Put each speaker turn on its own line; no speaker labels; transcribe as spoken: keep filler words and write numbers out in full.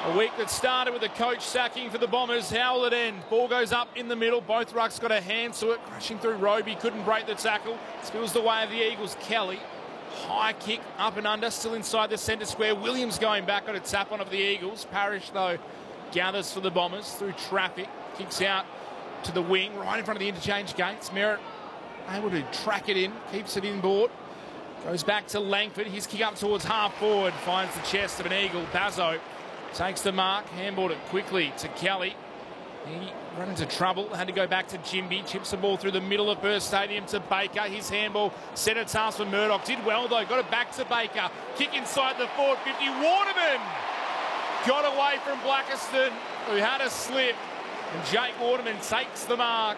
A week that started with a coach sacking for the Bombers. How will it end? Ball goes up in the middle. Both rucks got a hand to it. Crashing through Roby. Couldn't break the tackle. Spills the way of the Eagles. Kelly. High kick up and under. Still inside the centre square. Williams going back on a tap on of the Eagles. Parrish, though, gathers for the Bombers through traffic. Kicks out to the wing. Right in front of the interchange gates. Merritt able to track it in. Keeps it inboard. Goes back to Langford. His kick up towards half forward. Finds the chest of an Eagle. Bazzo takes the mark, handballed it quickly to Kelly. He ran into trouble, had to go back to Jimby. Chips the ball through the middle of Burst Stadium to Baker. His handball set a task for Murdoch. Did well though, got it back to Baker. Kick inside the forward fifty. Waterman got away from Blackiston, who had a slip. And Jake Waterman takes the mark.